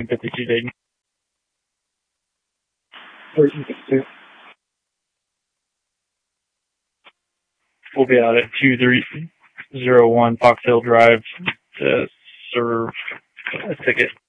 52 Dayton. 1352. We'll be out at 2301 Fox Hill Drive to serve a ticket.